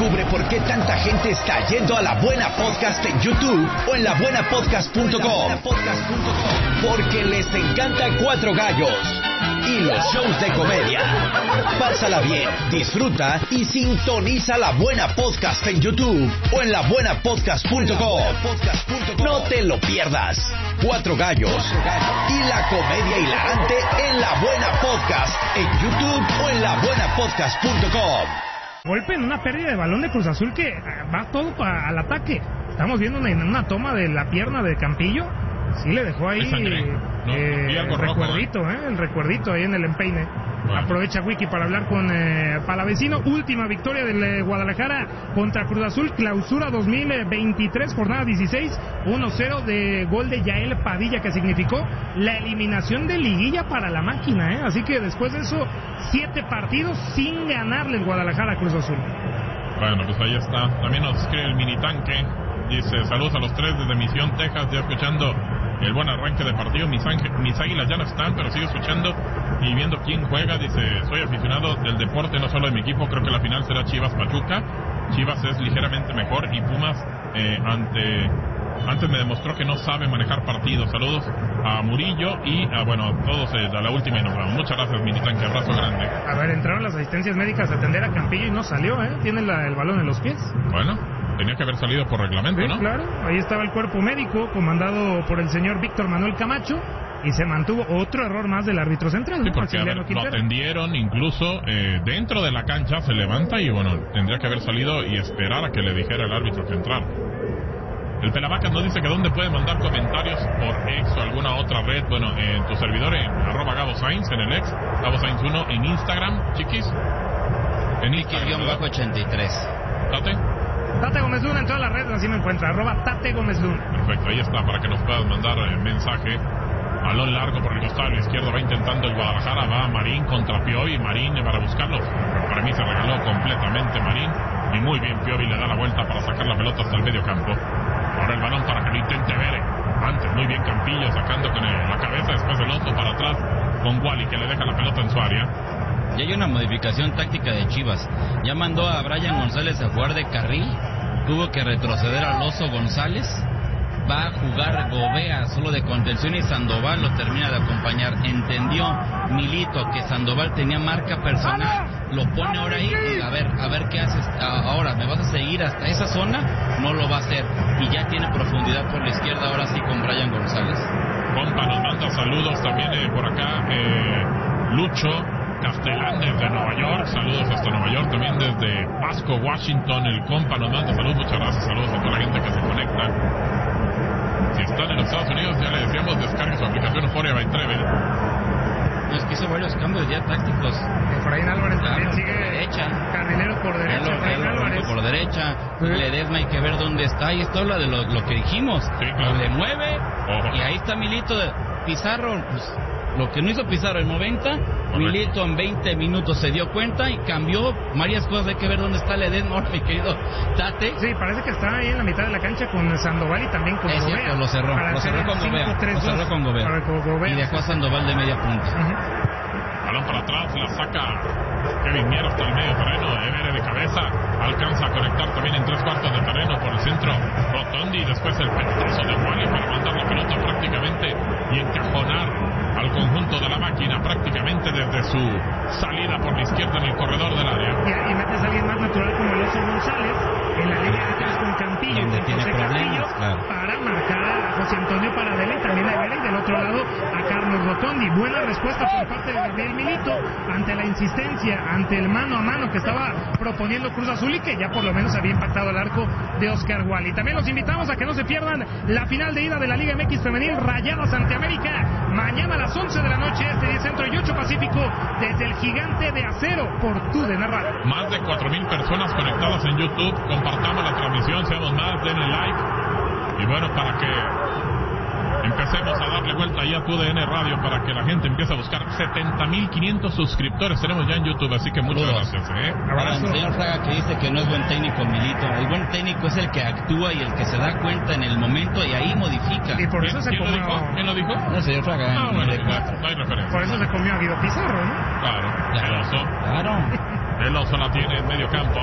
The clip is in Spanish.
Descubre por qué tanta gente está yendo a La Buena Podcast en YouTube o en labuenapodcast.com. Porque les encanta Cuatro Gallos y los shows de comedia. Pásala bien, disfruta y sintoniza La Buena Podcast en YouTube o en labuenapodcast.com. No te lo pierdas. Cuatro Gallos y la comedia hilarante en La Buena Podcast en YouTube o en labuenapodcast.com. Golpe en una pérdida de balón de Cruz Azul que va todo al ataque. Estamos viendo una toma de la pierna de Campillo. Sí le dejó ahí el recuerdito ahí en el empeine. Bueno. Aprovecha Wiki para hablar con Palavecino. Última victoria del Guadalajara contra Cruz Azul, clausura 2023, jornada 16, 1-0 de gol de Yael Padilla, que significó la eliminación de liguilla para la máquina, Así que después de eso, 7 partidos sin ganarle el Guadalajara a Cruz Azul. Bueno, pues ahí está. También nos escribe el Minitanque. Dice, saludos a los 3 desde Misión, Texas, ya escuchando el buen arranque de partido. Mis águilas ya no están, pero sigo escuchando y viendo quién juega. Dice, soy aficionado del deporte, no solo de mi equipo. Creo que la final será Chivas-Pachuca. Chivas es ligeramente mejor y Pumas antes me demostró que no sabe manejar partidos. Saludos a Murillo y a todos a la última y nos vamos. Muchas gracias, Minitanque, abrazo grande. A ver, entraron las asistencias médicas a atender a Campillo y no salió, Tiene el balón en los pies. Bueno, tenía que haber salido por reglamento, sí, ¿no? Claro, ahí estaba el cuerpo médico comandado por el señor Víctor Manuel Camacho y se mantuvo otro error más del árbitro central. Sí, porque lo atendieron incluso dentro de la cancha, se levanta y tendría que haber salido y esperar a que le dijera el árbitro central. El Pelavacas nos dice que dónde puede mandar comentarios por X o alguna otra red. En tu servidor en @GaboSainz en el X, GaboSainz1 en Instagram, chiquis. En Chiquis-83. Tate Gómez Luna en todas las redes, así me encuentra, @Tate Gómez Luna. Perfecto, ahí está, para que nos puedas mandar mensaje. Balón largo por el costado izquierdo, va intentando el Guadalajara, va Marín contra Piovi, Marín para buscarlo. Para mí se regaló completamente Marín, y muy bien Piovi le da la vuelta para sacar la pelota hasta el medio campo. Ahora el balón para que lo intente Bere. Antes muy bien Campillo sacando con la cabeza, después el oso para atrás con Wally que le deja la pelota en su área. Y hay una modificación táctica de Chivas. Ya mandó a Brian González a jugar de carril, tuvo que retroceder al Oso González, va a jugar Gobea solo de contención y Sandoval lo termina de acompañar. Entendió Milito que Sandoval tenía marca personal, lo pone ahora ahí y a ver qué haces ahora. ¿Me vas a seguir hasta esa zona? No lo va a hacer y ya tiene profundidad por la izquierda ahora sí con Brian González. Compa nos manda saludos también por acá Lucho Castellán desde Nueva York, saludos hasta Nueva York, también desde Pasco, Washington, el compa nos manda saludos, muchas gracias, saludos a toda la gente que se conecta. Si están en los Estados Unidos, ya le decíamos, descargue su aplicación Euphoria by Travel. Es que hizo varios cambios ya tácticos. Efraín Álvarez también por sigue derecha. Carrilero por derecha. Efraín Álvarez por derecha. Ledesma hay que ver dónde está. Y esto habla de lo que dijimos. Sí, claro. Le mueve. Y ahí está Milito. Pizarro, pues, lo que no hizo Pizarro en 90, correcto. Milito en 20 minutos se dio cuenta y cambió varias cosas. Hay que ver dónde está Ledesma, mi querido Tate. Sí, parece que está ahí en la mitad de la cancha con Sandoval y también con Gobea. Cierto, lo cerró con Gobea. Y dejó a Sandoval de media punta. Balón para atrás, la saca Kevin Mier hasta el medio terreno, Evere de cabeza, alcanza a conectar también en 3/4 de terreno por el centro Rotondi, y después el pelotazo de Wally para mandar la pelota prácticamente y encajonar al conjunto de la máquina prácticamente desde su salida por la izquierda en el corredor del área. Y metes a alguien más natural como el Oso González en la línea de 3 con Campillo, donde con tiene José problemas, Campillo, claro, para marcar a José Antonio Paradela y también a Evere, y del otro lado a Carlos Rotondi. Buena respuesta por parte de Gabriel Milito ante la insistencia, ante el mano a mano que estaba proponiendo Cruz Azul y que ya por lo menos había impactado el arco de Oscar Wally. También los invitamos a que no se pierdan la final de ida de la Liga MX Femenil, Rayadas ante América, mañana a las 11 de la noche, 10 Centro y 8 Pacífico, desde el Gigante de Acero por TUDN Radio. Más de 4,000 personas conectadas en YouTube, compartamos la transmisión, seamos más, denle like, y bueno, para que empecemos a darle vuelta ahí a TUDN Radio para que la gente empiece a buscar. 70,500 suscriptores tenemos ya en YouTube, así que muchas gracias. Ahora, el señor Fraga que dice que no es buen técnico Milito. El buen técnico es el que actúa y el que se da cuenta en el momento y ahí modifica. Y por eso se comió... ¿Quién lo dijo? No, el señor Fraga. No hay referencia. Por eso se comió a Guido Pizarro, ¿no? Claro. Claro. El oso la tiene en medio campo.